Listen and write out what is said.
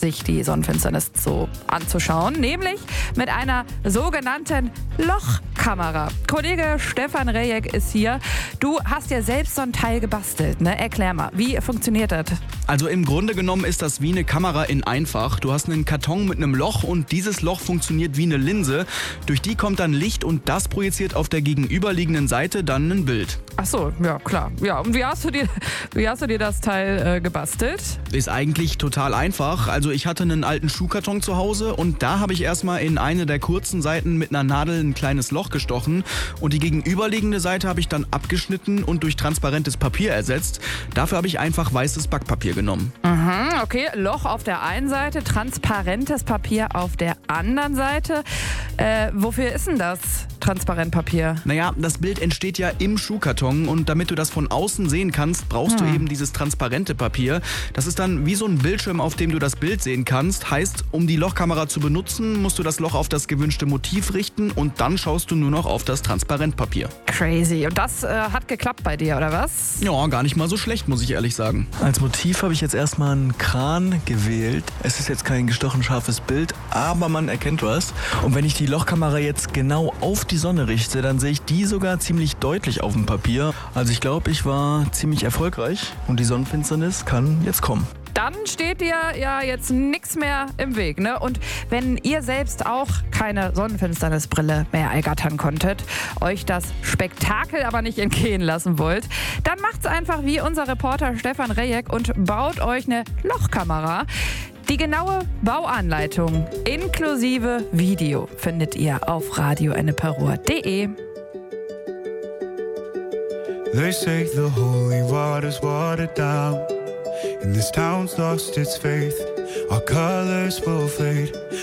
sich die Sonnenfinsternis so anzuschauen, nämlich mit einer sogenannten Lochkamera. Kollege Stefan Rejek ist hier. Du hast ja selbst so ein Teil gebastelt, ne? Erklär mal, wie funktioniert das? Also im Grunde genommen ist das wie eine Kamera in einfach. Du hast einen Karton mit einem Loch und dieses Loch funktioniert wie eine Linse. Durch die kommt dann Licht und das projiziert auf der gegenüberliegenden Seite dann ein Bild. Ach so, ja klar. Ja, und wie hast du dir das Teil gebastelt? Ist eigentlich total einfach. Also ich hatte einen alten Schuhkarton zu Hause und da habe ich erstmal in eine der kurzen Seiten mit einer Nadel ein kleines Loch gestochen und die gegenüberliegende Seite habe ich dann abgeschnitten und durch transparentes Papier ersetzt. Dafür habe ich einfach weißes Backpapier genommen. Okay, Loch auf der einen Seite, transparentes Papier auf der anderen Seite. Wofür ist denn das Transparentpapier? Naja, das Bild entsteht ja im Schuhkarton und damit du das von außen sehen kannst, brauchst du eben dieses transparente Papier. Das ist dann wie so ein Bildschirm, auf dem du das Bild sehen kannst. Heißt, um die Lochkamera zu benutzen, musst du das Loch auf das gewünschte Motiv richten und dann schaust du nur noch auf das Transparentpapier. Crazy. Und das hat geklappt bei dir, oder was? Ja, gar nicht mal so schlecht, muss ich ehrlich sagen. Als Motiv habe ich jetzt erstmal einen Kran gewählt. Es ist jetzt kein gestochen scharfes Bild, aber man erkennt was. Und wenn ich die Lochkamera jetzt genau auf die Sonne richte, dann sehe ich die sogar ziemlich deutlich auf dem Papier. Also ich glaube, ich war ziemlich erfolgreich und die Sonnenfinsternis kann jetzt kommen. Dann steht dir ja jetzt nichts mehr im Weg, ne? Und wenn ihr selbst auch keine Sonnenfinsternisbrille mehr ergattern konntet, euch das Spektakel aber nicht entgehen lassen wollt, dann macht's einfach wie unser Reporter Stefan Rejek und baut euch eine Lochkamera. Die genaue Bauanleitung inklusive Video findet ihr auf radioenneperur.de. They say the holy water's watered down, and this town's lost its faith. Our colors will fade,